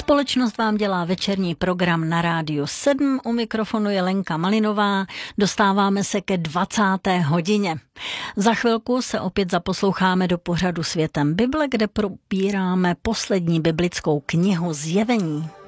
Společnost vám dělá večerní program na Rádiu 7. U mikrofonu je Lenka Malinová. Dostáváme se ke 20. hodině. Za chvilku se opět zaposloucháme do pořadu Světem Bible, kde probíráme poslední biblickou knihu Zjevení.